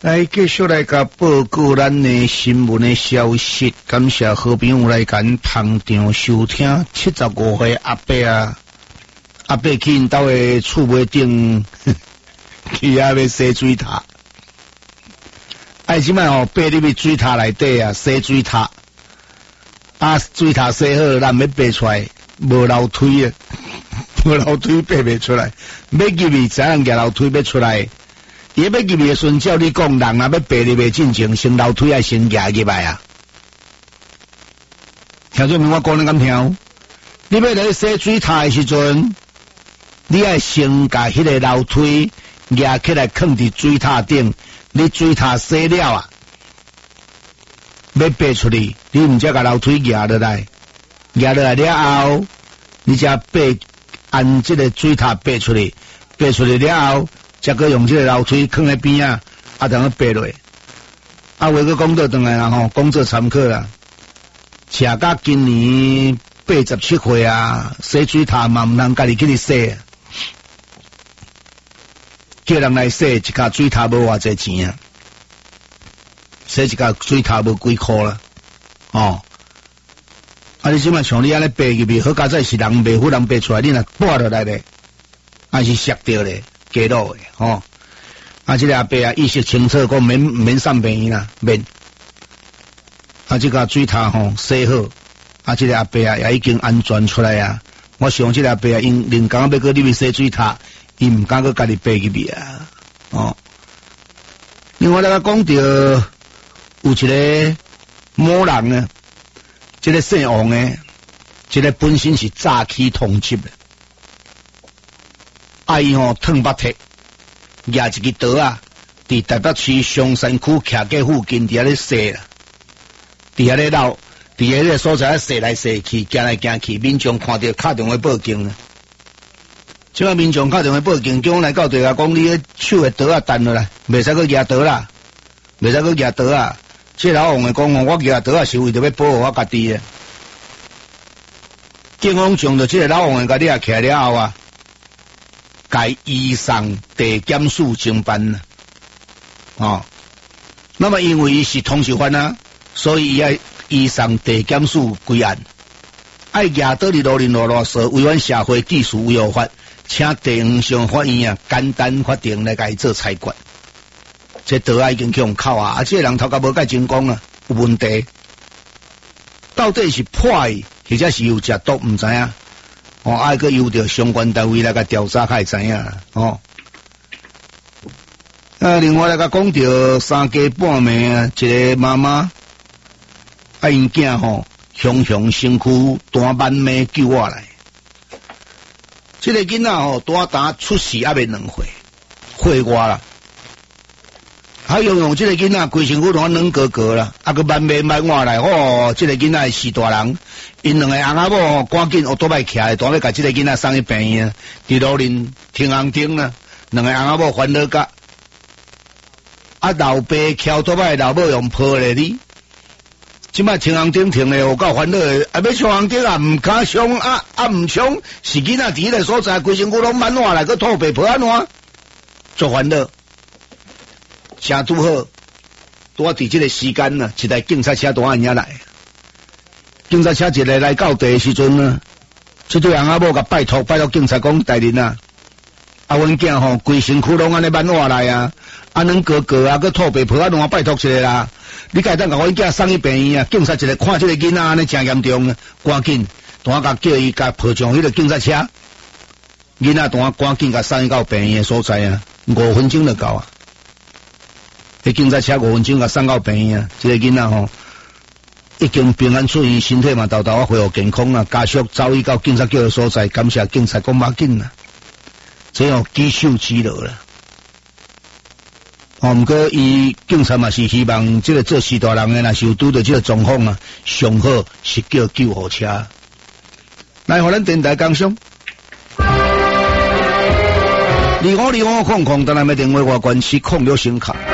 来继续来甲报告咱的新闻的消息，感谢好朋友来甲捧场收听。75岁阿伯啊，阿伯去因兜的厝尾顶去遐要洗水塔，即摆吼爬入去水塔内底啊，洗水塔，水塔洗好，咱要爬出来，无楼梯啊，无楼梯爬袂出来，要入去才能举楼梯要出来。伊要入去的时阵，照你讲，人若要爬入去进前，先楼梯爱先举入来啊。听做明我讲你敢听？你要来洗水塔的时阵，你爱先甲迄个楼梯举起来，放伫水塔顶。你水塔洗了啊，要爬出去，你毋则甲楼梯举落来，举落来了后，你才爬按这个水塔爬出去，爬出去了后。才个用这个楼梯放在边啊，等下爬落。话个讲到转来啦吼，讲做参考啦。车甲今年87岁啊，洗水塔嘛毋通家己去洗，叫人来洗一架水塔无偌济钱啊，洗一架水塔无几箍啦，哦。你即摆像你安尼爬入去，好佳哉是人袂好人爬出来，你若挂落来咧，还是摔着咧。街路诶，吼！这个阿伯啊，意识清楚，讲免送病院啦，免。这个水塔吼洗好，这个阿伯啊也已经安全出来啊。我想这个阿伯啊，因连刚要搁入去洗水塔，伊毋敢搁家己爬入去啊。哦，另外来讲到有一个某人啊，这个姓王诶，这个本身是早期通缉诶。伊吼烫把铁，举一支刀啊，伫台北市松山区徛街附近伫遐咧洗啦，伫遐咧绕，伫遐个所在洗来洗去，行来行去，民众看到敲电话报警啦。即摆民众敲电话报警，叫我来到地下讲你个手的刀啊断落来，袂使搁举刀啦，袂使搁举刀啊。这老王的讲我举刀啊是为着要保护我家己的。警方将着这个老王的家己啊起来了后啊。该移送地检署侦办啦，哦，那么因为伊是通缉犯啊，所以伊要移送地检署归案，爱抓到你罗林罗罗说违反社会秩序维护法，请地方上法院啊简单法庭来甲伊做裁决。这刀啊已经去用扣啊，这个人头壳无介成功啊，有问题，到底是破伊，或者是有食毒，毋知影。爱个由着相关单位来个调查，才会知影哦。另外来个讲到3更半暝啊，一个妈妈因囝吼雄身躯单板暝救我来，这个囡仔吼单出世还未2岁，岁外啦。用这个囡仔规身躯拢软格格啦，个慢慢我来，这个囡仔是大人。因两个翁仔某赶紧学倒摆起来，当要甲这个囡仔送去病院，伫路林停红灯啦，两个翁仔某烦恼甲，老爸翘倒摆，老母用抱咧你，即摆停红灯停咧，有够烦恼的，要冲红灯啊，毋敢冲毋冲，是囡仔伫迄个所在，规身躯拢满换来，佮吐白泡安怎？做烦恼，正拄好，拄啊伫即个时间呢，一台警察车拄啊引来。警察车一个来到地的时阵呢，这对翁仔某甲拜托警察讲大人啊，阮囝吼规身躯拢安尼满换来啊，软格格啊，佮吐白泡啊，拢拜托一下啦。你该当甲阮囝送去病院啊？警察一个看这个囡仔安尼真严重啊，赶紧当甲叫伊甲抱上迄个警察车，囡仔当赶紧甲送去到病院的所在啊，5分钟就到啊。迄警察车5分钟甲送到病院啊，这个囡仔吼。已经平安出院，身体嘛豆豆恢复健康啦。家属早已到警察局的所在，感谢警察讲马紧啦，这样举手之劳啦。毋过伊警察嘛是希望这个做事大人的，若是有拄到这个状况啊，上好是叫救护车。来，互咱电台讲上。252500，当然要电话外关系控6声卡。